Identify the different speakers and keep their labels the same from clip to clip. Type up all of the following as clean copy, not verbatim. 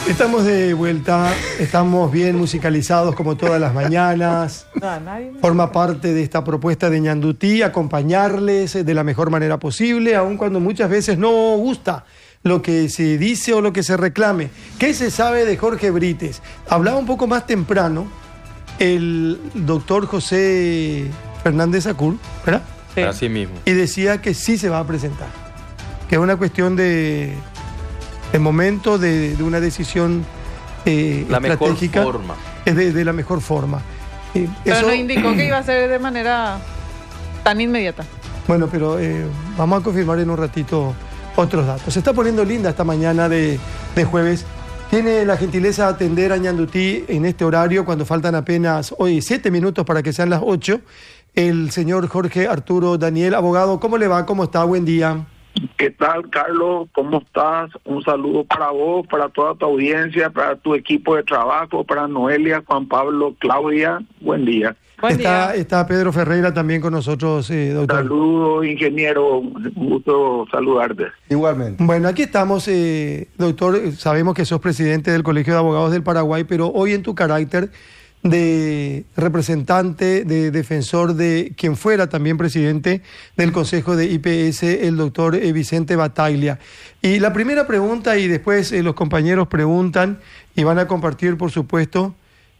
Speaker 1: Estamos de vuelta, estamos bien musicalizados como todas las mañanas. Forma parte de esta propuesta de Ñandutí acompañarles de la mejor manera posible, aun cuando muchas veces no gusta lo que se dice o lo que se reclame. ¿Qué se sabe de Jorge Brites? Hablaba un poco más temprano el doctor José Fernández Sacur, ¿verdad?
Speaker 2: Sí. Así mismo.
Speaker 1: Y decía que sí se va a presentar, que es una cuestión de momento, de una decisión
Speaker 2: la
Speaker 1: estratégica.
Speaker 2: Mejor forma.
Speaker 1: Es de la mejor forma.
Speaker 3: Pero
Speaker 1: eso,
Speaker 3: no indicó que iba a ser de manera tan inmediata.
Speaker 1: Bueno, pero vamos a confirmar en un ratito otros datos. Se está poniendo linda esta mañana de jueves. Tiene la gentileza de atender a Ñandutí en este horario, cuando faltan apenas hoy 7 minutos para que sean las 8. El señor Jorge Arturo Daniel, abogado. ¿Cómo le va? ¿Cómo está? Buen día.
Speaker 4: ¿Qué tal, Carlos? ¿Cómo estás? Un saludo para vos, para toda tu audiencia, para tu equipo de trabajo, para Noelia, Juan Pablo, Claudia. Buen día.
Speaker 1: Está Pedro Ferreira también con nosotros, doctor.
Speaker 4: Saludos, ingeniero. Un gusto saludarte.
Speaker 1: Igualmente. Bueno, aquí estamos, doctor. Sabemos que sos presidente del Colegio de Abogados del Paraguay, pero hoy en tu carácter de representante, de defensor de quien fuera también presidente del Consejo de IPS, el doctor Vicente Battaglia. Y la primera pregunta, y después los compañeros preguntan y van a compartir, por supuesto,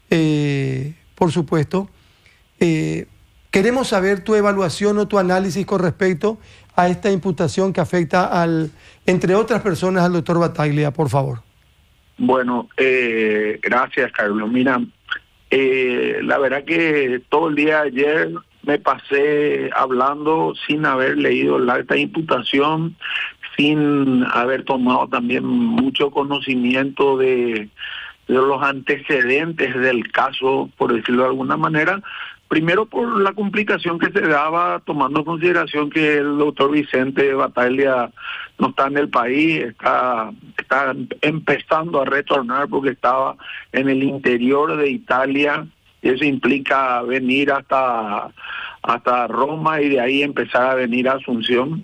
Speaker 1: queremos saber tu evaluación o tu análisis con respecto a esta imputación que afecta entre otras personas, al doctor Battaglia, por favor.
Speaker 4: Bueno, gracias, Carlos. Mira, la verdad que todo el día de ayer me pasé hablando sin haber leído el acta de imputación, sin haber tomado también mucho conocimiento de los antecedentes del caso, por decirlo de alguna manera. Primero por la complicación que se daba, tomando en consideración que el doctor Vicente Battaglia no está en el país, está empezando a retornar porque estaba en el interior de Italia. Eso implica venir hasta Roma y de ahí empezar a venir a Asunción.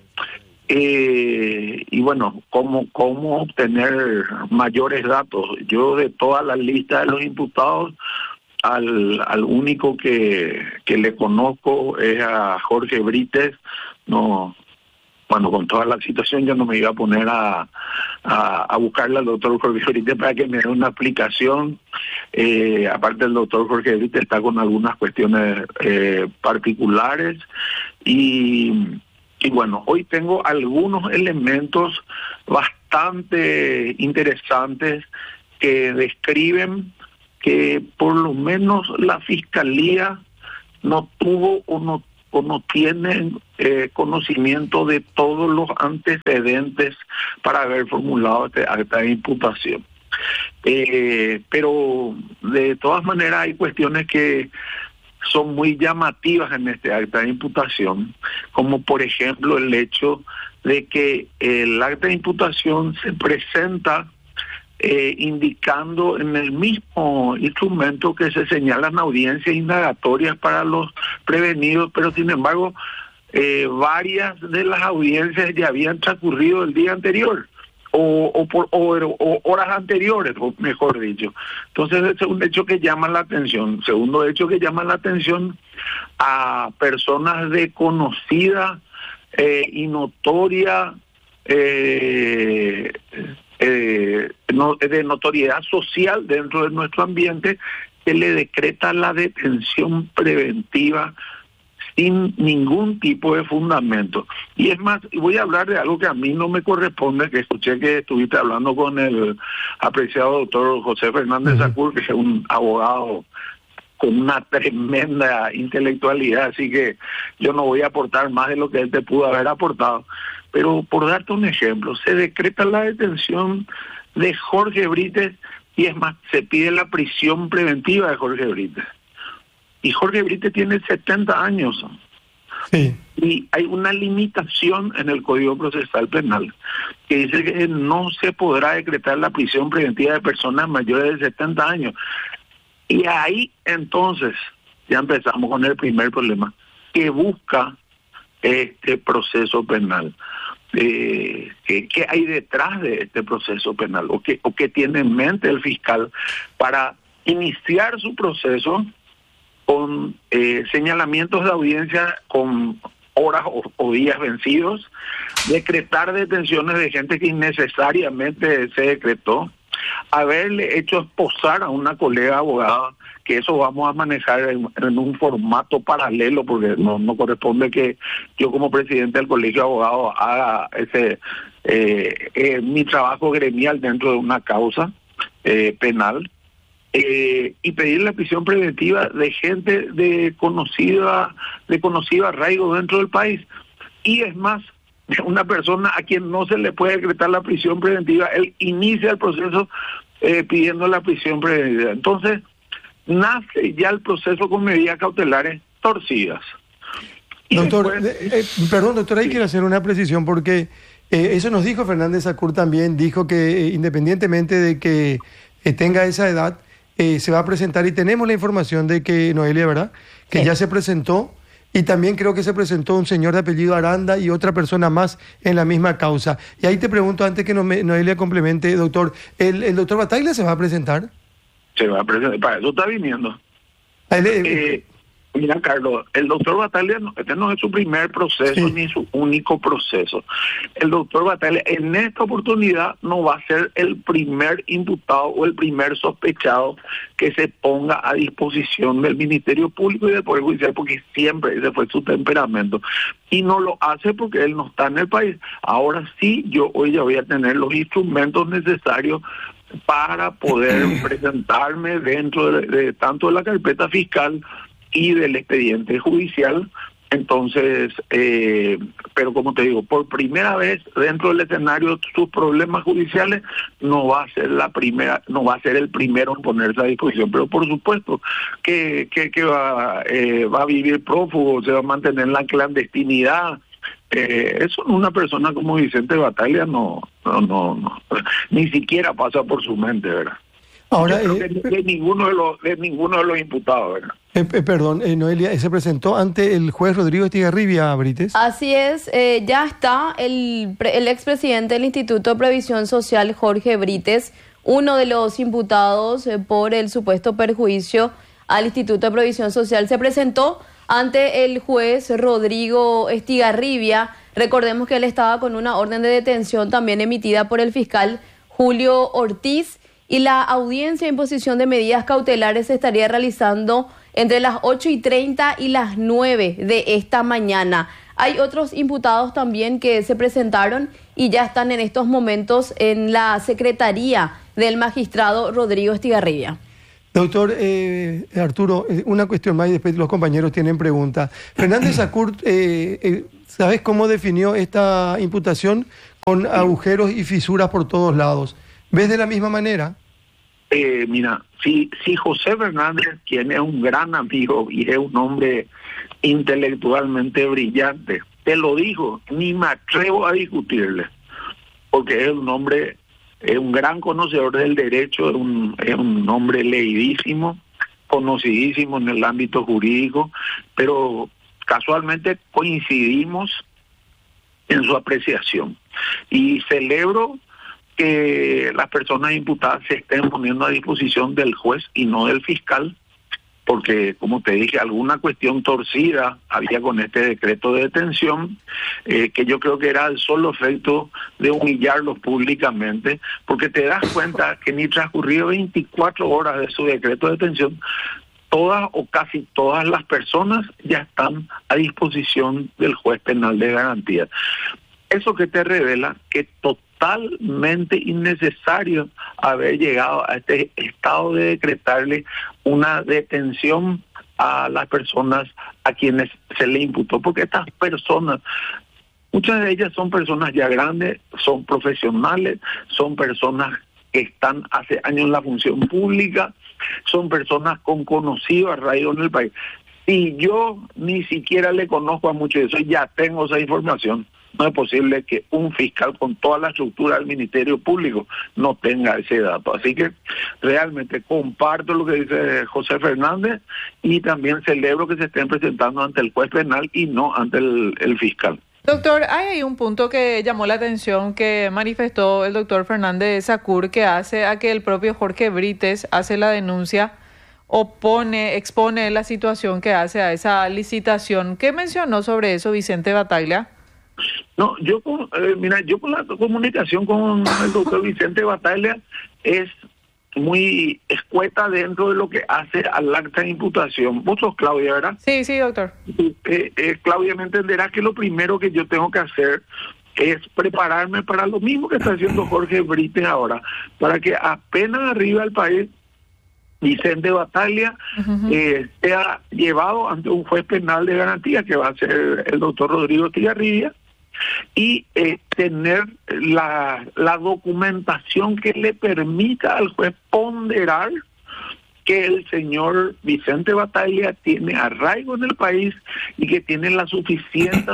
Speaker 4: Y bueno, ¿cómo obtener mayores datos? Yo, de toda la lista de los imputados, al único que le conozco es a Jorge Brites. No, bueno, con toda la situación yo no me iba a poner a buscarle al doctor Jorge Brites para que me dé una explicación. Aparte, el doctor Jorge Brites está con algunas cuestiones particulares y bueno, hoy tengo algunos elementos bastante interesantes que describen que por lo menos la Fiscalía no tuvo o no tiene conocimiento de todos los antecedentes para haber formulado este acta de imputación. Pero de todas maneras hay cuestiones que son muy llamativas en este acta de imputación, como por ejemplo el hecho de que el acta de imputación se presenta indicando en el mismo instrumento que se señalan audiencias indagatorias para los prevenidos, pero sin embargo varias de las audiencias ya habían transcurrido el día anterior o horas anteriores, o mejor dicho. Entonces, ese es un hecho que llama la atención. Segundo hecho que llama la atención, a personas de conocida y notoria de notoriedad social dentro de nuestro ambiente, que le decreta la detención preventiva sin ningún tipo de fundamento. Y es más, voy a hablar de algo que a mí no me corresponde, que escuché que estuviste hablando con el apreciado doctor José Fernández Sacur, que es un abogado con una tremenda intelectualidad, así que yo no voy a aportar más de lo que él te pudo haber aportado. Pero por darte un ejemplo, se decreta la detención de Jorge Brites y es más, se pide la prisión preventiva de Jorge Brites. Y Jorge Brites tiene 70 años.
Speaker 1: Sí.
Speaker 4: Y hay una limitación en el Código Procesal Penal que dice que no se podrá decretar la prisión preventiva de personas mayores de 70 años. Y ahí entonces ya empezamos con el primer problema que busca este proceso penal. qué hay detrás de este proceso penal o qué tiene en mente el fiscal para iniciar su proceso con señalamientos de audiencia con horas o días vencidos, decretar detenciones de gente que innecesariamente se decretó, haberle hecho esposar a una colega abogada, que eso vamos a manejar en un formato paralelo, porque no corresponde que yo como presidente del Colegio de Abogados haga mi trabajo gremial dentro de una causa penal, y pedir la prisión preventiva de gente de conocido arraigo dentro del país. Y es más, una persona a quien no se le puede decretar la prisión preventiva, él inicia el proceso pidiendo la prisión preventiva. Entonces, nace ya el proceso con medidas cautelares torcidas. Y
Speaker 1: doctor,
Speaker 4: después,
Speaker 1: perdón, doctor, ahí quiero hacer una precisión porque eso nos dijo Fernández Sacur también, dijo que independientemente de que tenga esa edad, se va a presentar, y tenemos la información de que, Noelia, ¿verdad?, que sí, ya se presentó, y también creo que se presentó un señor de apellido Aranda y otra persona más en la misma causa. Y ahí te pregunto, antes que Noelia complemente, doctor, ¿el doctor Bataglia se va a presentar?
Speaker 4: Se va a presentar, para eso está viniendo. Mira, Carlos, el doctor Bataglia, este no es su primer proceso, sí, ni su único proceso. El doctor Bataglia en esta oportunidad no va a ser el primer imputado o el primer sospechado que se ponga a disposición del Ministerio Público y del Poder Judicial, porque siempre ese fue su temperamento. Y no lo hace porque él no está en el país. Ahora sí, yo hoy ya voy a tener los instrumentos necesarios para poder presentarme dentro de tanto de la carpeta fiscal y del expediente judicial. Entonces, pero como te digo, por primera vez dentro del escenario sus problemas judiciales no va a ser el primero en ponerse a disposición, pero por supuesto que va a vivir prófugo, se va a mantener en la clandestinidad. Eso una persona como Vicente Bataglia no, ni siquiera pasa por su mente, ¿verdad?
Speaker 1: Ahora,
Speaker 4: de ninguno de los imputados, ¿verdad?
Speaker 1: Perdón, Noelia, ¿se presentó ante el juez Rodrigo Estigarribia, Brites?
Speaker 5: Así es, ya está el expresidente del Instituto de Previsión Social, Jorge Brites, uno de los imputados por el supuesto perjuicio al Instituto de Previsión Social, se presentó ante el juez Rodrigo Estigarribia. Recordemos que él estaba con una orden de detención también emitida por el fiscal Julio Ortiz, y la audiencia de imposición de medidas cautelares se estaría realizando entre las 8:30 y las 9 de esta mañana. Hay otros imputados también que se presentaron y ya están en estos momentos en la secretaría del magistrado Rodrigo Estigarribia.
Speaker 1: Doctor Arturo, una cuestión más y después los compañeros tienen preguntas. Fernández Sacur, ¿sabes cómo definió esta imputación? Con agujeros y fisuras por todos lados. ¿Ves de la misma manera?
Speaker 4: Mira, si José Fernández, quien es un gran amigo y es un hombre intelectualmente brillante, te lo digo, ni me atrevo a discutirle, porque es un hombre, es un gran conocedor del derecho, es un hombre leidísimo, conocidísimo en el ámbito jurídico, pero casualmente coincidimos en su apreciación. Y celebro que las personas imputadas se estén poniendo a disposición del juez y no del fiscal, porque, como te dije, alguna cuestión torcida había con este decreto de detención, que yo creo que era el solo efecto de humillarlos públicamente, porque te das cuenta que ni transcurrido 24 horas de su decreto de detención, todas o casi todas las personas ya están a disposición del juez penal de garantía. Eso que te revela que totalmente innecesario haber llegado a este estado de decretarle una detención a las personas a quienes se le imputó, porque estas personas, muchas de ellas son personas ya grandes, son profesionales, son personas que están hace años en la función pública, son personas con conocido arraigo en el país. Si yo ni siquiera le conozco a muchos de esos, ya tengo esa información. No es posible que un fiscal con toda la estructura del Ministerio Público no tenga ese dato. Así que realmente comparto lo que dice José Fernández y también celebro que se estén presentando ante el juez penal y no ante el fiscal.
Speaker 3: Doctor, hay ahí un punto que llamó la atención que manifestó el doctor Fernández Sacur, que hace a que el propio Jorge Brites hace la denuncia, expone la situación que hace a esa licitación. ¿Qué mencionó sobre eso Vicente Battaglia?
Speaker 4: No, yo con la comunicación con el doctor Vicente Battaglia es muy escueta dentro de lo que hace al acta de imputación. Vos sos Claudia, ¿verdad?
Speaker 3: Sí, doctor.
Speaker 4: Claudia me entenderá que lo primero que yo tengo que hacer es prepararme para lo mismo que está haciendo Jorge Brites ahora, para que apenas arriba al país Vicente Battaglia sea llevado ante un juez penal de garantía, que va a ser el doctor Rodrigo Tigarribia, y tener la documentación que le permita al juez ponderar que el señor Vicente Battaglia tiene arraigo en el país y que tiene la suficiente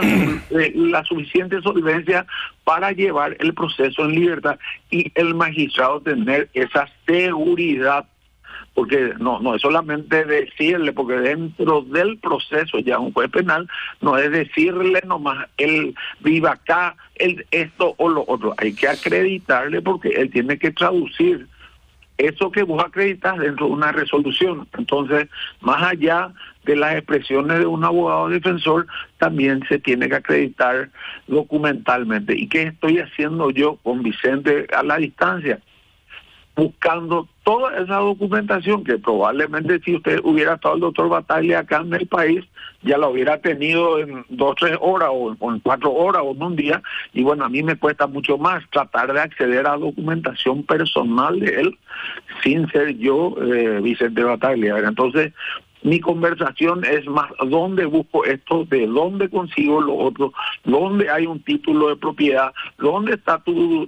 Speaker 4: solvencia para llevar el proceso en libertad, y el magistrado tener esa seguridad. Porque no es solamente decirle, porque dentro del proceso ya un juez penal no es decirle nomás él viva acá, él esto o lo otro. Hay que acreditarle, porque él tiene que traducir eso que vos acreditas dentro de una resolución. Entonces, más allá de las expresiones de un abogado defensor, también se tiene que acreditar documentalmente. ¿Y qué estoy haciendo yo con Vicente a la distancia? Buscando toda esa documentación que probablemente, si usted hubiera estado el doctor Battaglia acá en el país, ya la hubiera tenido en 2 o 3 horas o en 4 horas o en un día. Y bueno, a mí me cuesta mucho más tratar de acceder a documentación personal de él sin ser yo Vicente Battaglia. Entonces, mi conversación es más: ¿dónde busco esto? ¿De dónde consigo lo otro? ¿Dónde hay un título de propiedad? ¿Dónde está tu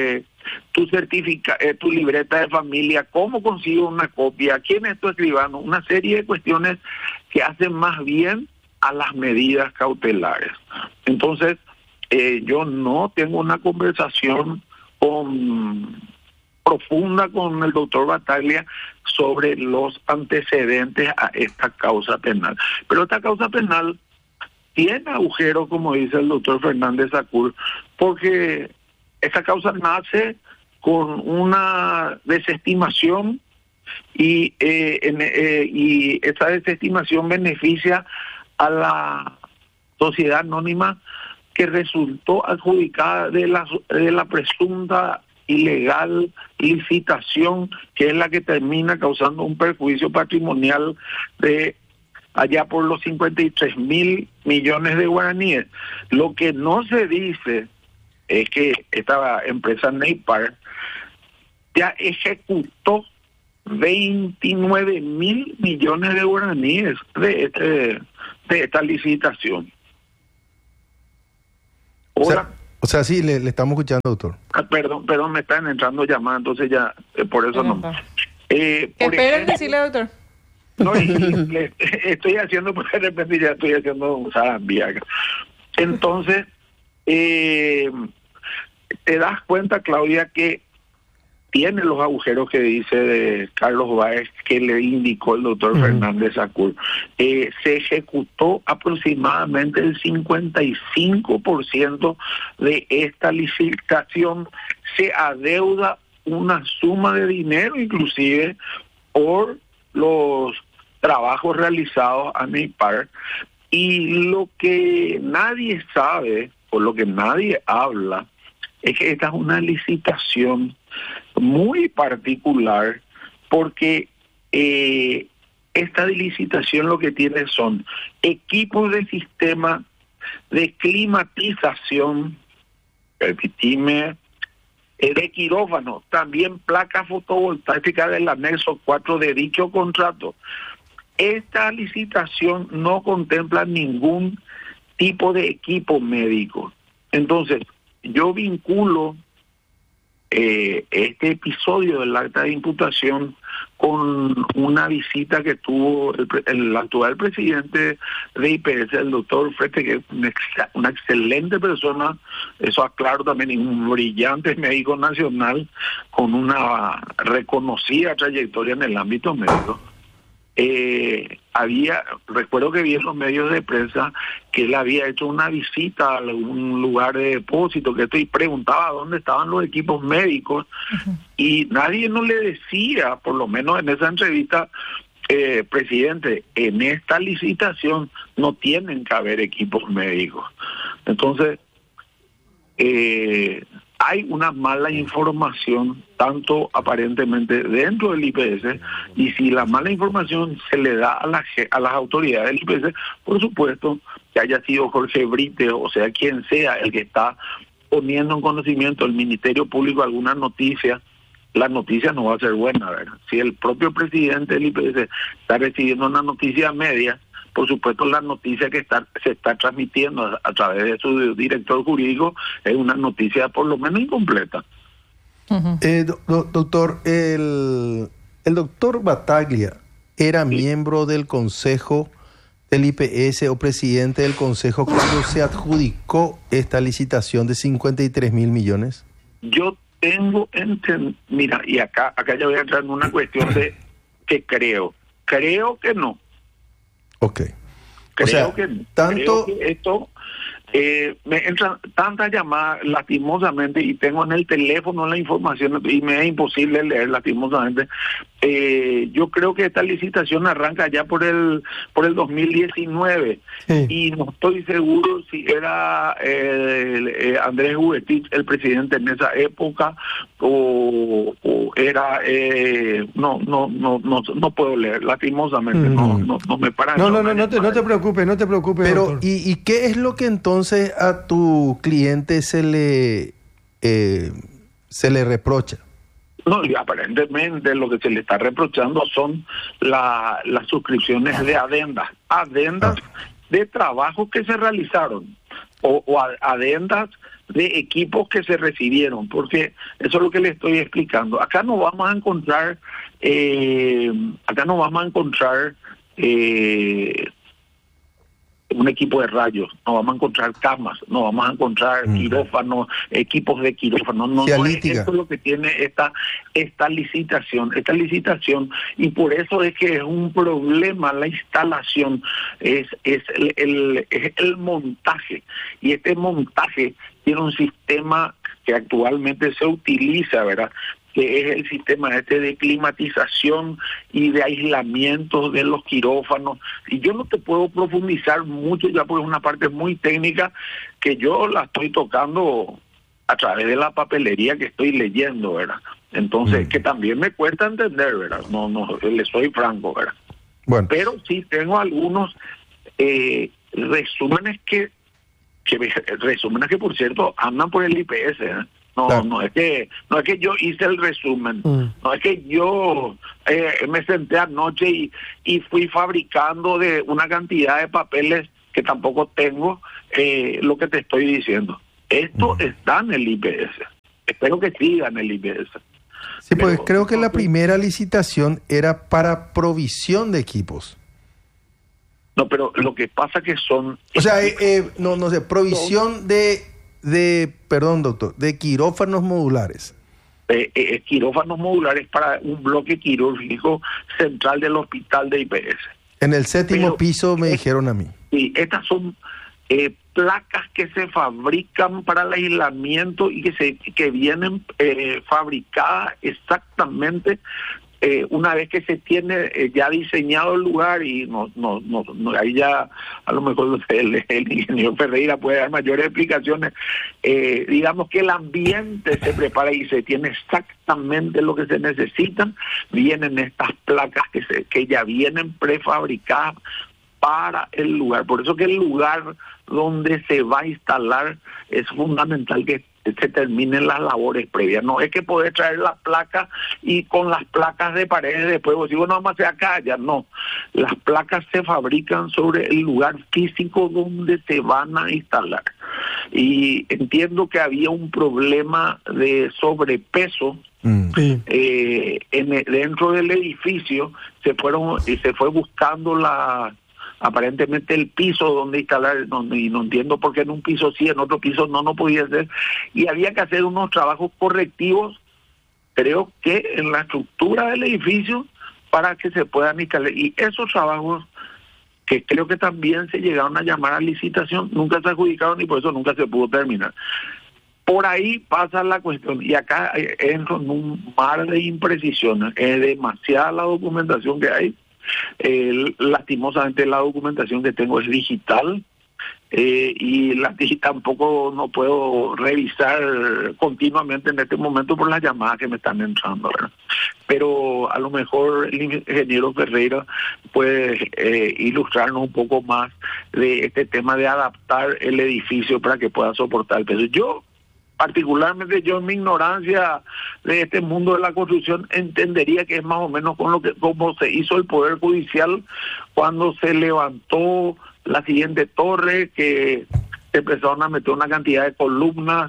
Speaker 4: tu libreta de familia? ¿Cómo consigo una copia? ¿Quién es tu escribano? Una serie de cuestiones que hacen más bien a las medidas cautelares. Entonces, yo no tengo una conversación profunda con el doctor Battaglia sobre los antecedentes a esta causa penal. Pero esta causa penal tiene agujeros, como dice el doctor Fernández Sacur, porque esta causa nace con una desestimación y esa desestimación beneficia a la sociedad anónima que resultó adjudicada de la presunta ilegal licitación, que es la que termina causando un perjuicio patrimonial de allá por los 53.000 millones de guaraníes. Lo que no se dice es que esta empresa Neipar ya ejecutó 29.000 millones de guaraníes de esta licitación.
Speaker 6: O sea, sí, le estamos escuchando, doctor.
Speaker 4: Perdón, me están entrando llamadas, entonces ya, por eso no.
Speaker 3: Esperen decirle, doctor.
Speaker 4: No, estoy haciendo, porque de repente ya estoy haciendo un sarambía. Entonces, te das cuenta, Claudia, que tiene los agujeros que dice de Carlos Báez, que le indicó el doctor Fernández Sacur. Se ejecutó aproximadamente el 55% de esta licitación. Se adeuda una suma de dinero, inclusive, por los trabajos realizados a Neipar. Y lo que nadie sabe, o lo que nadie habla, es que esta es una licitación muy particular, porque esta licitación lo que tiene son equipos de sistema de climatización, permitime, de quirófano, también placa fotovoltaica del anexo 4 de dicho contrato. Esta licitación no contempla ningún tipo de equipo médico. Entonces, yo vinculo este episodio del acta de imputación con una visita que tuvo el actual presidente de IPS, el doctor Frete, que es una excelente persona, eso aclaro también, y un brillante médico nacional con una reconocida trayectoria en el ámbito médico. recuerdo que vi en los medios de prensa que él había hecho una visita a algún lugar de depósito, y preguntaba dónde estaban los equipos médicos, y nadie no le decía, por lo menos en esa entrevista, presidente, en esta licitación no tienen que haber equipos médicos. Entonces, hay una mala información, tanto aparentemente dentro del IPS, y si la mala información se le da a las autoridades del IPS, por supuesto, que haya sido Jorge Brites, o sea, quien sea el que está poniendo en conocimiento del Ministerio Público alguna noticia, la noticia no va a ser buena, ¿verdad? Si el propio presidente del IPS está recibiendo una noticia media, por supuesto la noticia que se está transmitiendo a través de su director jurídico es una noticia por lo menos incompleta.
Speaker 6: Doctor, el doctor Battaglia era miembro del consejo del IPS o presidente del consejo cuando se adjudicó esta licitación de 53.000 millones.
Speaker 4: Yo tengo mira, y acá ya voy a entrar en una cuestión de que creo que no.
Speaker 6: Ok.
Speaker 4: Creo que esto me entran tantas llamadas lastimosamente, y tengo en el teléfono la información y me es imposible leer lastimosamente. Yo creo que esta licitación arranca ya por el 2019, y no estoy seguro si era Andrés Juvetich el presidente en esa época o era no puedo leer lastimosamente. No me paran.
Speaker 1: No te preocupes.
Speaker 6: Pero
Speaker 1: doctor.
Speaker 6: ¿y qué es lo que entonces a tu cliente se le reprocha?
Speaker 4: No, y aparentemente lo que se le está reprochando son las suscripciones de adendas de trabajos que se realizaron o adendas de equipos que se recibieron, porque eso es lo que le estoy explicando. Acá no vamos a encontrar un equipo de rayos, no vamos a encontrar camas, no vamos a encontrar quirófanos, equipos de quirófano, no es eso lo que tiene esta licitación, y por eso es que es un problema la instalación, es el montaje, y este montaje tiene un sistema que actualmente se utiliza, ¿verdad?, que es el sistema de climatización y de aislamiento de los quirófanos. Y yo no te puedo profundizar mucho ya porque es una parte muy técnica que yo la estoy tocando a través de la papelería que estoy leyendo, ¿verdad? Entonces, que también me cuesta entender, ¿verdad? No, le soy franco, ¿verdad?
Speaker 6: Bueno.
Speaker 4: Pero sí tengo algunos resúmenes que por cierto andan por el IPS, ¿eh? No es que yo hice el resumen, no es que yo me senté anoche y fui fabricando de una cantidad de papeles que tampoco tengo lo que te estoy diciendo. Esto está en el IPS. Espero que siga en el IPS.
Speaker 6: Sí, pues creo que la primera licitación era para provisión de equipos.
Speaker 4: No, pero lo que pasa que son...
Speaker 6: O sea, provisión perdón, doctor, de quirófanos modulares.
Speaker 4: Quirófanos modulares para un bloque quirúrgico central del hospital de IPS.
Speaker 6: En el séptimo piso me dijeron a mí.
Speaker 4: Sí, estas son placas que se fabrican para el aislamiento y que vienen fabricadas exactamente una vez que se tiene ya diseñado el lugar, y no ahí ya a lo mejor el ingeniero Ferreira puede dar mayores explicaciones. Digamos que el ambiente se prepara y se tiene exactamente lo que se necesitan. Vienen estas placas que ya vienen prefabricadas para el lugar. Por eso que el lugar donde se va a instalar es fundamental que se terminen las labores previas. No es que poder traer las placas y con las placas de paredes después vos digo, no, vamos a hacer acá, ya no. Las placas se fabrican sobre el lugar físico donde se van a instalar. Y entiendo que había un problema de sobrepeso dentro del edificio. Se fue buscando aparentemente el piso donde instalar, y no entiendo por qué en un piso sí, en otro piso no podía ser, y había que hacer unos trabajos correctivos, creo que en la estructura del edificio, para que se puedan instalar. Y esos trabajos que creo que también se llegaron a llamar a licitación, nunca se adjudicaron y por eso nunca se pudo terminar. Por ahí pasa la cuestión, y acá entro en un mar de imprecisiones. Es demasiada la documentación que hay. Lastimosamente la documentación que tengo es digital, y tampoco no puedo revisar continuamente en este momento por las llamadas que me están entrando, ¿verdad? Pero a lo mejor el ingeniero Ferreira puede ilustrarnos un poco más de este tema de adaptar el edificio para que pueda soportar el peso. Particularmente yo en mi ignorancia de este mundo de la construcción entendería que es más o menos como se hizo el Poder Judicial cuando se levantó la siguiente torre, que empezaron a meter una cantidad de columnas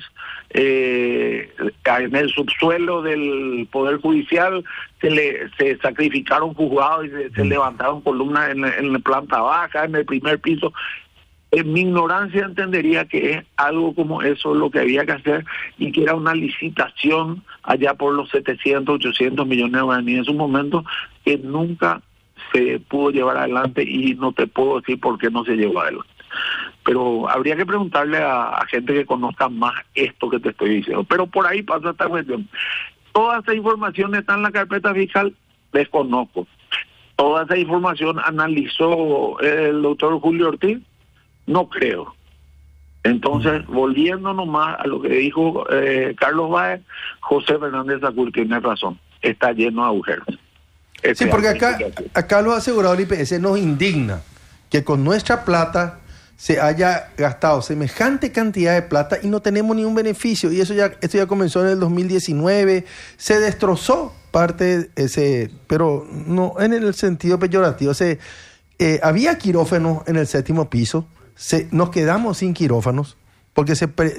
Speaker 4: en el subsuelo del Poder Judicial, se sacrificaron juzgados y se levantaron columnas en la planta baja, en el primer piso. En mi ignorancia entendería que es algo como eso lo que había que hacer, y que era una licitación allá por los 700, 800 millones de guaraníes en su momento, que nunca se pudo llevar adelante, y no te puedo decir por qué no se llevó adelante. Pero habría que preguntarle a gente que conozca más esto que te estoy diciendo. Pero por ahí pasa esta cuestión. Toda esa información está en la carpeta fiscal, desconozco. Toda esa información analizó el doctor Julio Ortiz, no creo. Entonces, volviendo nomás a lo que dijo Carlos Báez, José Fernández Sacur tiene razón, está lleno de agujeros.
Speaker 6: Sí, porque acá lo asegurado el IPS nos indigna que con nuestra plata se haya gastado semejante cantidad de plata y no tenemos ningún beneficio. Y esto ya comenzó en el 2019, se destrozó parte pero no en el sentido peyorativo. Había quirófanos en el 7º piso. Nos quedamos sin quirófanos porque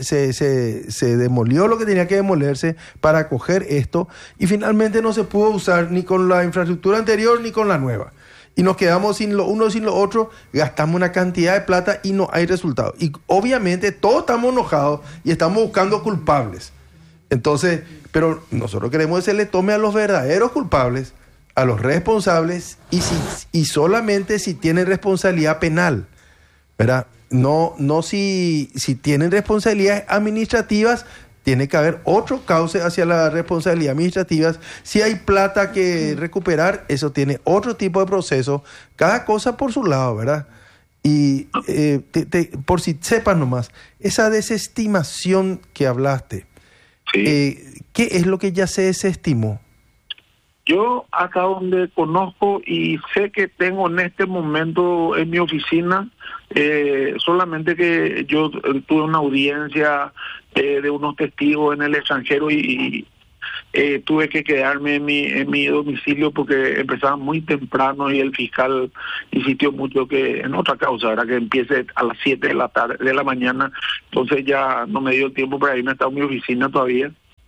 Speaker 6: se demolió lo que tenía que demolerse para acoger esto, y finalmente no se pudo usar ni con la infraestructura anterior ni con la nueva, y nos quedamos sin lo uno sin lo otro, gastamos una cantidad de plata y no hay resultado, y obviamente todos estamos enojados y estamos buscando culpables. Entonces, pero nosotros queremos que se le tome a los verdaderos culpables, a los responsables, y solamente si tienen responsabilidad penal, ¿verdad? No si tienen responsabilidades administrativas, tiene que haber otro cauce hacia la responsabilidad administrativa. Si hay plata que recuperar, eso tiene otro tipo de proceso, cada cosa por su lado, ¿verdad? Y por si sepas nomás, esa desestimación que hablaste, sí. ¿Qué es lo que ya se desestimó?
Speaker 4: Yo, hasta donde conozco y sé que tengo en este momento en mi oficina, solamente que yo tuve una audiencia de unos testigos en el extranjero y tuve que quedarme en mi domicilio porque empezaba muy temprano y el fiscal insistió mucho que en otra causa, era que empiece a las 7 de la mañana, entonces ya no me dio tiempo para irme hasta mi oficina todavía.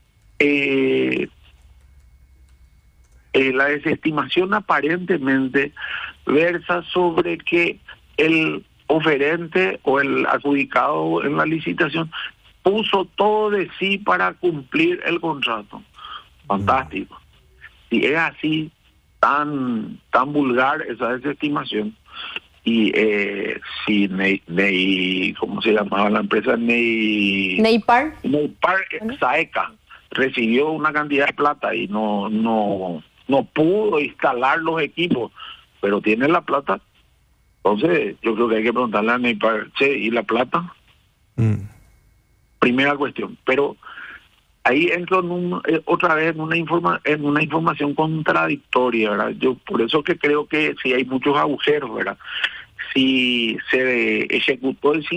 Speaker 4: La desestimación aparentemente versa sobre que el oferente o el adjudicado en la licitación puso todo de sí para cumplir el contrato. Fantástico. Si es así, tan vulgar esa desestimación, y si ¿cómo se llamaba la empresa?
Speaker 5: Neipar
Speaker 4: Exaeca recibió una cantidad de plata y no pudo instalar los equipos, pero tiene la plata. Entonces yo creo que hay que preguntarle a Neipar, ¿y la plata? Primera cuestión. Pero ahí entro otra vez en una información contradictoria, ¿verdad? Yo por eso que creo que sí hay muchos agujeros, ¿verdad? Si se ejecutó el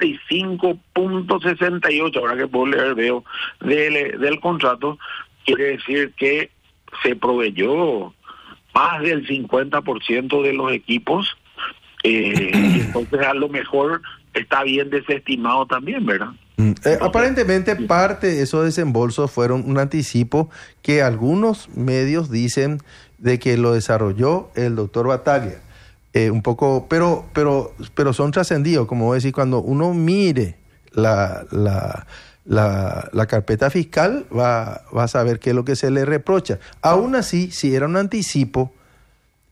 Speaker 4: 55.68, ahora que puedo leer, veo, del contrato, quiere decir que se proveyó más del 50% de los equipos, entonces a lo mejor está bien desestimado también, ¿verdad?
Speaker 6: Aparentemente parte de esos desembolsos fueron un anticipo que algunos medios dicen de que lo desarrolló el doctor Battaglia. Un poco, pero son trascendidos, como decir, cuando uno mire la carpeta fiscal va a saber qué es lo que se le reprocha. Aún así, si era un anticipo,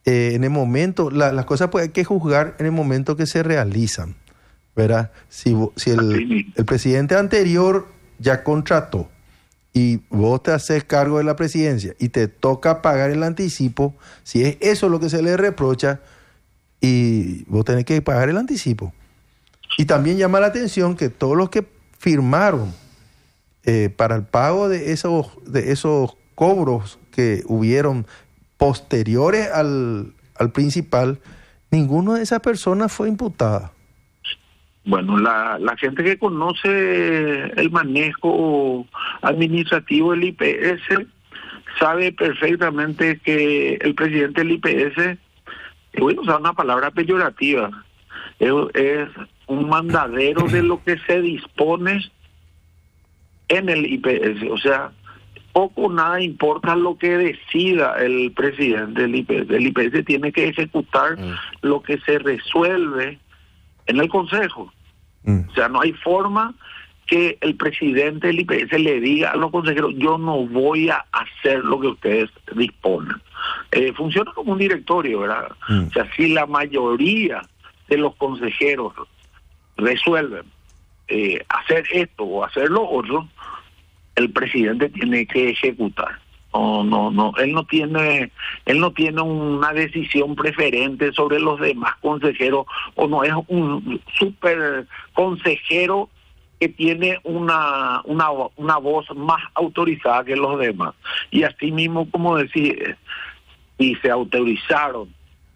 Speaker 6: en el momento, las cosas pues hay que juzgar en el momento que se realizan, ¿verdad? Si el presidente anterior ya contrató y vos te haces cargo de la presidencia y te toca pagar el anticipo, si es eso lo que se le reprocha, y vos tenés que pagar el anticipo. Y también llama la atención que todos los que firmaron para el pago de esos cobros que hubieron posteriores al principal, ninguna de esas personas fue imputada.
Speaker 4: Bueno, la gente que conoce el manejo administrativo del IPS sabe perfectamente que el presidente del IPS, voy a usar una palabra peyorativa, es un mandadero de lo que se dispone en el IPS. O sea, poco o nada importa lo que decida el presidente del IPS. El IPS tiene que ejecutar lo que se resuelve en el Consejo. O sea, no hay forma que el presidente del IPS le diga a los consejeros: yo no voy a hacer lo que ustedes disponen. Funciona como un directorio, ¿verdad? O sea, si la mayoría de los consejeros resuelven hacer esto o hacer lo otro, el presidente tiene que ejecutar. No, él no tiene una decisión preferente sobre los demás consejeros, o no es un super consejero que tiene una voz más autorizada que los demás. Y así mismo, como decía, y se autorizaron,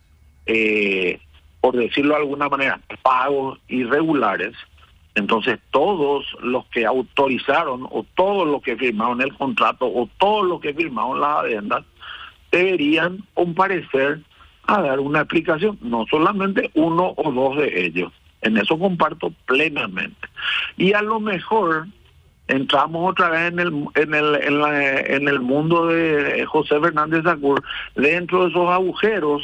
Speaker 4: por decirlo de alguna manera, pagos irregulares, entonces todos los que autorizaron, o todos los que firmaron el contrato, o todos los que firmaron las adendas, deberían comparecer a dar una explicación, no solamente uno o dos de ellos. En eso comparto plenamente. Y a lo mejor entramos otra vez en el mundo de José Fernández Sacur, dentro de esos agujeros.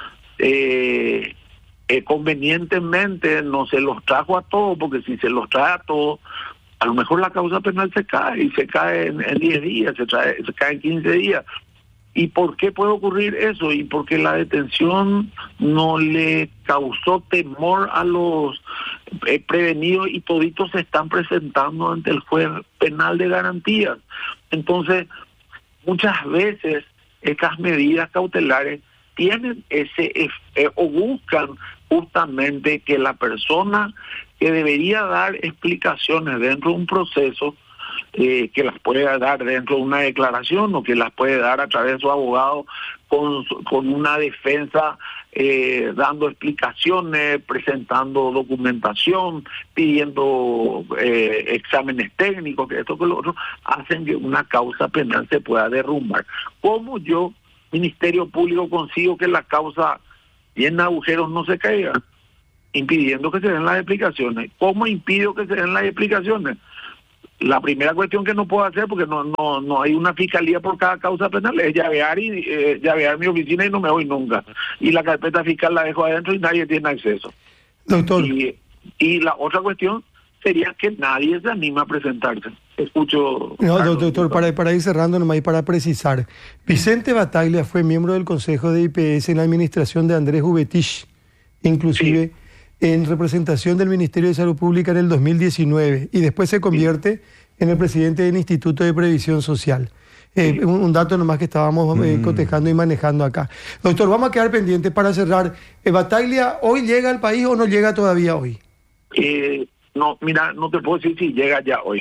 Speaker 4: Convenientemente no se los trajo a todos, porque si se los trae a todos, a lo mejor la causa penal se cae, y se cae en 10 días, se cae en 15 días. ¿Y por qué puede ocurrir eso? Y porque la detención no le causó temor a los prevenidos, y toditos se están presentando ante el juez penal de garantías. Entonces, muchas veces estas medidas cautelares tienen o buscan justamente que la persona que debería dar explicaciones dentro de un proceso, que las puede dar dentro de una declaración, o que las puede dar a través de su abogado con una defensa, dando explicaciones, presentando documentación, pidiendo exámenes técnicos, que esto que lo otro, hacen que una causa penal se pueda derrumbar. ¿Cómo yo, Ministerio Público, consigo que la causa en agujeros no se caiga? Impidiendo que se den las explicaciones. ¿Cómo impido que se den las explicaciones? La primera cuestión que no puedo hacer, porque no hay una fiscalía por cada causa penal, es llavear mi oficina y no me voy nunca. Y la carpeta fiscal la dejo adentro y nadie tiene acceso.
Speaker 1: Doctor.
Speaker 4: Y la otra cuestión sería que nadie se anima a presentarse. Escucho...
Speaker 1: No, doctor, para ir cerrando nomás y para precisar, Vicente Battaglia fue miembro del Consejo de IPS en la administración de Andrés Ubetich, inclusive en representación del Ministerio de Salud Pública en el 2019, y después se convierte en el presidente del Instituto de Previsión Social. Un dato nomás que estábamos cotejando y manejando acá. Doctor, vamos a quedar pendientes para cerrar. ¿Battaglia hoy llega al país o no llega todavía hoy?
Speaker 4: No, mira, no te puedo decir si llega ya hoy.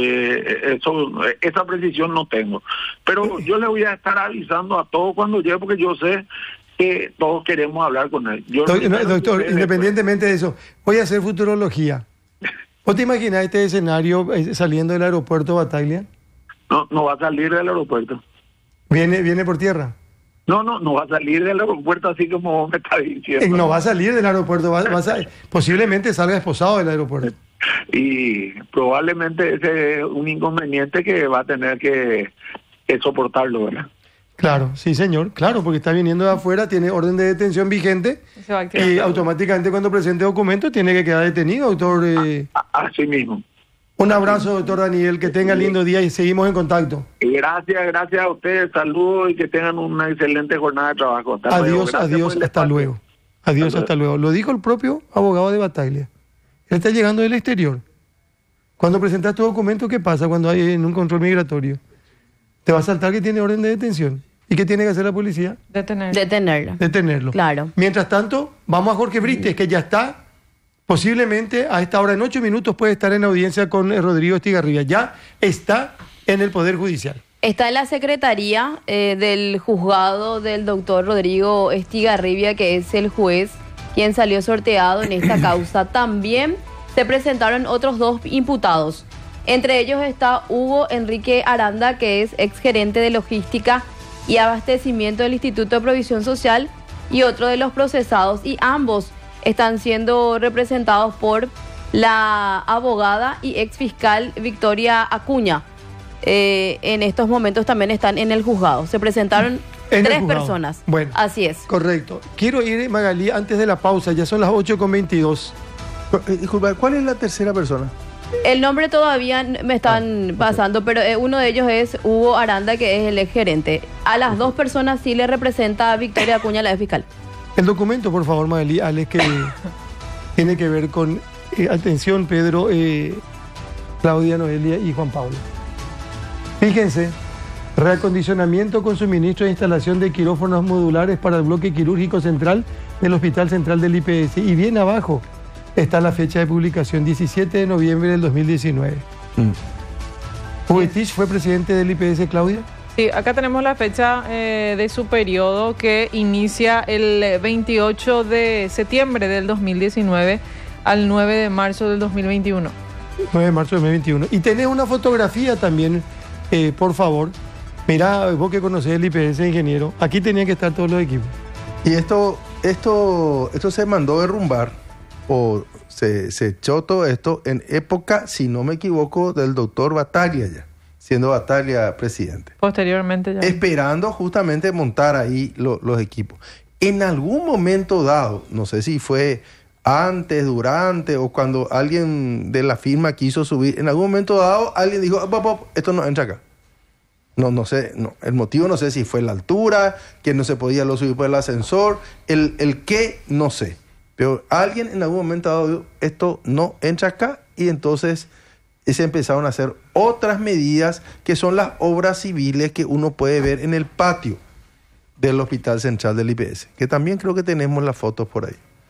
Speaker 4: Esa precisión no tengo. Pero yo le voy a estar avisando a todos cuando llegue, porque yo sé que todos queremos hablar con él.
Speaker 1: Doctor, independientemente de eso, voy a hacer futurología. ¿Vos te imaginas este escenario saliendo del aeropuerto Battaglia?
Speaker 4: No va a salir del aeropuerto.
Speaker 1: ¿Viene por tierra?
Speaker 4: No va a salir del aeropuerto así como vos me estás diciendo.
Speaker 1: No va a salir del aeropuerto, posiblemente salga esposado del aeropuerto.
Speaker 4: Y probablemente ese es un inconveniente que va a tener que soportarlo, ¿verdad?
Speaker 1: Claro, sí señor, claro, porque está viniendo de afuera, tiene orden de detención vigente y automáticamente cuando presente documentos tiene que quedar detenido, doctor.
Speaker 4: Así mismo.
Speaker 1: Un abrazo, doctor Daniel, que tenga lindo día y seguimos en contacto.
Speaker 4: Gracias a ustedes, saludos y que tengan una excelente jornada de trabajo.
Speaker 1: Adiós, hasta luego. Adiós, hasta luego. Lo dijo el propio abogado de Battaglia. Él está llegando del exterior. Cuando presentas tu documento, ¿qué pasa cuando hay en un control migratorio? Te va a saltar que tiene orden de detención. ¿Y qué tiene que hacer la policía? Detenerlo.
Speaker 5: Claro.
Speaker 1: Mientras tanto, vamos a Jorge Brites, que ya está, posiblemente a esta hora, en 8 minutos, puede estar en audiencia con Rodrigo Estigarribia. Ya está en el Poder Judicial.
Speaker 5: Está en la secretaría del juzgado del doctor Rodrigo Estigarribia, que es el juez quien salió sorteado en esta causa. También se presentaron otros 2 imputados. Entre ellos está Hugo Enrique Aranda, que es exgerente de logística y abastecimiento del Instituto de Provisión Social, y otro de los procesados, y ambos están siendo representados por la abogada y exfiscal Victoria Acuña. En estos momentos también están en el juzgado. Se presentaron 3 personas.
Speaker 1: Bueno,
Speaker 5: así es.
Speaker 1: Correcto. Quiero ir, Magalí, antes de la pausa, ya son las 8:22.
Speaker 6: Disculpa, ¿cuál es la tercera persona?
Speaker 5: El nombre todavía me están pasando, pero uno de ellos es Hugo Aranda, que es el exgerente. A las 2 personas sí le representa a Victoria Acuña, la fiscal.
Speaker 1: El documento, por favor, Magalí, Alex, que tiene que ver con, atención, Pedro, Claudia, Noelia y Juan Pablo. Fíjense, reacondicionamiento con suministro e instalación de quirófanos modulares para el bloque quirúrgico central del Hospital Central del IPS. Y bien abajo está la fecha de publicación, 17 de noviembre del 2019. ¿Huetich fue presidente del IPS, Claudia?
Speaker 3: Sí, acá tenemos la fecha de su periodo, que inicia el 28 de septiembre del 2019 al 9 de marzo del 2021.
Speaker 1: 9 de marzo del 2021. Y tenés una fotografía también, por favor. Mirá, vos que conocés el IPS, ingeniero, aquí tenían que estar todos los equipos.
Speaker 6: Y esto se mandó derrumbar, o se echó todo esto en época, si no me equivoco, del doctor Battaglia ya, siendo Battaglia presidente.
Speaker 3: Posteriormente ya.
Speaker 6: Esperando justamente montar ahí los equipos. En algún momento dado, no sé si fue antes, durante, o cuando alguien de la firma quiso subir, en algún momento dado alguien dijo, esto no entra acá. No sé, el motivo no sé si fue la altura, que no se podía subir por el ascensor, el qué, no sé. Pero alguien en algún momento dado, esto no entra acá, y entonces se empezaron a hacer otras medidas, que son las obras civiles que uno puede ver en el patio del Hospital Central del IPS, que también creo que tenemos las fotos por ahí.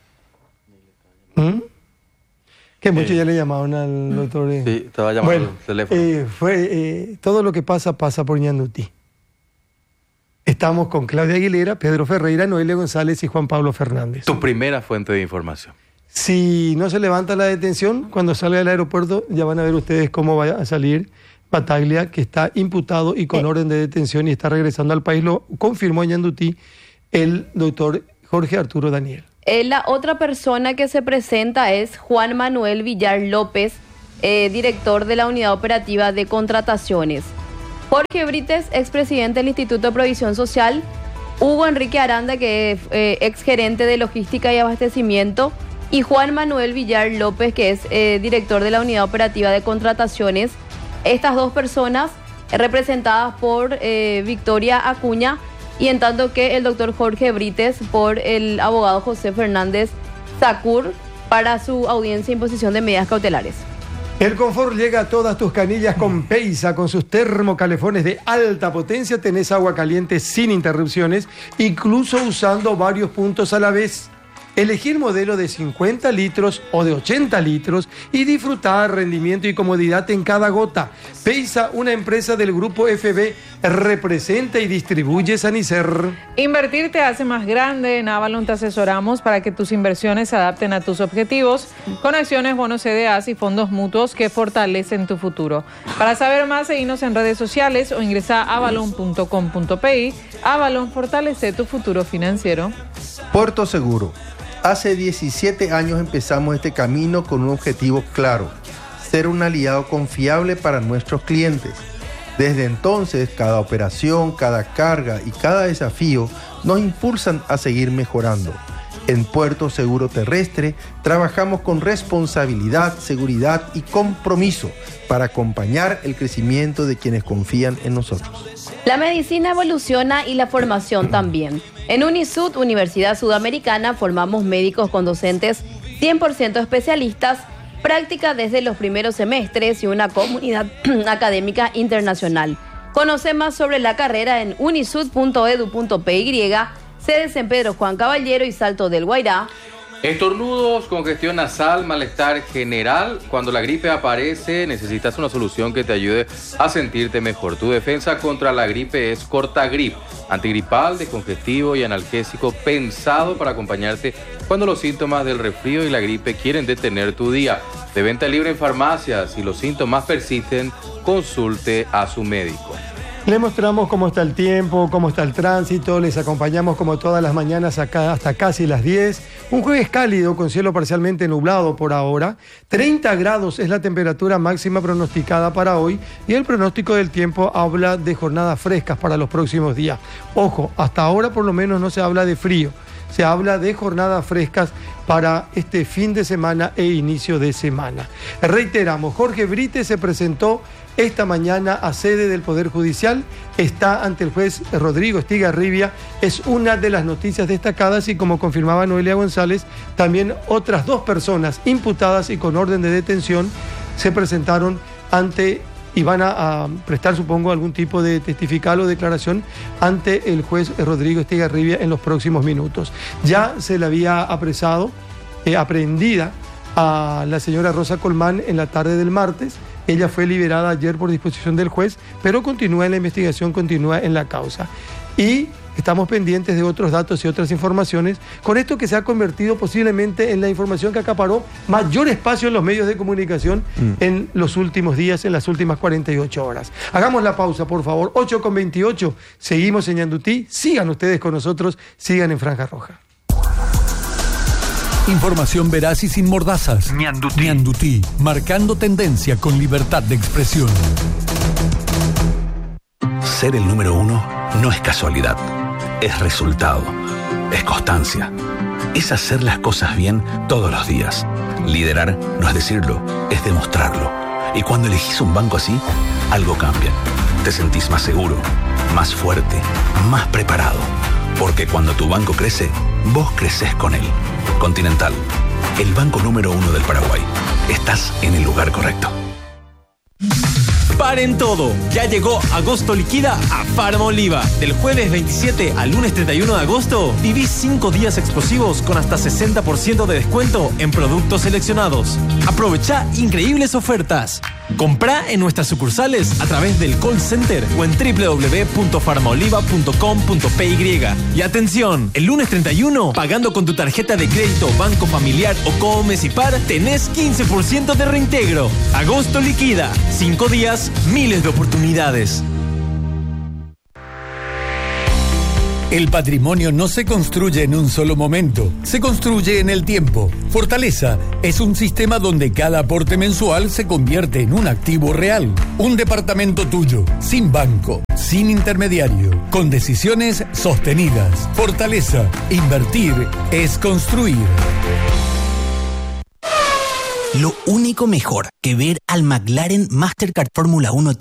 Speaker 1: Que muchos ya le llamaron al doctor.
Speaker 2: Sí, estaba llamando el teléfono.
Speaker 1: Todo lo que pasa por Ñandutí. Estamos con Claudia Aguilera, Pedro Ferreira, Noelia González y Juan Pablo Fernández.
Speaker 2: Tu primera fuente de información.
Speaker 1: Si no se levanta la detención, cuando salga del aeropuerto, ya van a ver ustedes cómo va a salir Battaglia, que está imputado y con orden de detención y está regresando al país. Lo confirmó en Ñandutí el doctor Jorge Arturo Daniel.
Speaker 5: La otra persona que se presenta es Juan Manuel Villar López, director de la Unidad Operativa de Contrataciones. Jorge Brites, expresidente del Instituto de Provisión Social. Hugo Enrique Aranda, que es exgerente de Logística y Abastecimiento. Y Juan Manuel Villar López, que es director de la Unidad Operativa de Contrataciones. Estas 2 personas representadas por Victoria Acuña, y en tanto que el doctor Jorge Brites por el abogado José Fernández Sacur para su audiencia e imposición de medidas cautelares.
Speaker 1: El confort llega a todas tus canillas con Peisa, con sus termocalefones de alta potencia. Tenés agua caliente sin interrupciones, incluso usando varios puntos a la vez. Elegí el modelo de 50 litros o de 80 litros y disfrutar rendimiento y comodidad en cada gota. Peisa, una empresa del grupo FB, representa y distribuye Sanicer.
Speaker 3: Invertir te hace más grande. En Avalon te asesoramos para que tus inversiones se adapten a tus objetivos, con acciones, bonos CDAs y fondos mutuos que fortalecen tu futuro. Para saber más, seguinos en redes sociales o ingresa a avalon.com.pi. Avalon, fortalece tu futuro financiero.
Speaker 6: Puerto Seguro. Hace 17 años empezamos este camino con un objetivo claro: ser un aliado confiable para nuestros clientes. Desde entonces, cada operación, cada carga y cada desafío nos impulsan a seguir mejorando. En Puerto Seguro Terrestre trabajamos con responsabilidad, seguridad y compromiso para acompañar el crecimiento de quienes confían en nosotros.
Speaker 5: La medicina evoluciona y la formación también. En Unisud, Universidad Sudamericana, formamos médicos con docentes 100% especialistas, práctica desde los primeros semestres y una comunidad académica internacional. Conoce más sobre la carrera en unisud.edu.py, sede San Pedro Juan Caballero y Salto del Guairá.
Speaker 2: Estornudos, congestión nasal, malestar general. Cuando la gripe aparece, necesitas una solución que te ayude a sentirte mejor. Tu defensa contra la gripe es Cortagrip, antigripal, descongestivo y analgésico pensado para acompañarte cuando los síntomas del resfrío y la gripe quieren detener tu día. De venta libre en farmacias. Si los síntomas persisten, consulte a su médico.
Speaker 1: Les mostramos cómo está el tiempo, cómo está el tránsito, les acompañamos como todas las mañanas acá hasta casi las 10. Un jueves cálido con cielo parcialmente nublado por ahora. 30 grados es la temperatura máxima pronosticada para hoy y el pronóstico del tiempo habla de jornadas frescas para los próximos días. Ojo, hasta ahora por lo menos no se habla de frío, se habla de jornadas frescas para este fin de semana e inicio de semana. Reiteramos, Jorge Brites se presentó esta mañana a sede del Poder Judicial, está ante el juez Rodrigo Estigarribia, es una de las noticias destacadas y como confirmaba Noelia González, también otras 2 personas imputadas y con orden de detención se presentaron ante y van a prestar, supongo, algún tipo de testifical o declaración ante el juez Rodrigo Estigarribia en los próximos minutos. Ya se le había aprehendida a la señora Rosa Colmán en la tarde del martes. Ella fue liberada ayer por disposición del juez, pero continúa en la investigación, continúa en la causa. Y estamos pendientes de otros datos y otras informaciones con esto que se ha convertido posiblemente en la información que acaparó mayor espacio en los medios de comunicación en los últimos días, en las últimas 48 horas. Hagamos la pausa, por favor. 8:28. Seguimos en Ñandutí. Sigan ustedes con nosotros, sigan en Franja Roja.
Speaker 7: Información veraz y sin mordazas. Ñandutí, marcando tendencia con libertad de expresión.
Speaker 8: Ser el número 1 no es casualidad, es resultado, es constancia, es hacer las cosas bien todos los días. Liderar no es decirlo, es demostrarlo. Y cuando elegís un banco así, algo cambia. Te sentís más seguro, más fuerte, más preparado. Porque cuando tu banco crece, vos creces con él. Continental, el banco número 1 del Paraguay. Estás en el lugar correcto.
Speaker 9: Paren todo, ya llegó Agosto Liquida a Farmaoliva. Del jueves 27 al lunes 31 de agosto, viví 5 días explosivos con hasta 60% de descuento en productos seleccionados. Aprovecha increíbles ofertas. Comprá en nuestras sucursales a través del call center o en www.farmaoliva.com.py. Y atención, el lunes 31, pagando con tu tarjeta de crédito Banco Familiar o Comecipar, tenés 15% de reintegro. Agosto Liquida, 5 días, miles de oportunidades.
Speaker 7: El patrimonio no se construye en un solo momento, se construye en el tiempo. Fortaleza es un sistema donde cada aporte mensual se convierte en un activo real. Un departamento tuyo, sin banco, sin intermediario, con decisiones sostenidas. Fortaleza, invertir es construir.
Speaker 10: Lo único mejor que ver al McLaren Mastercard Fórmula 1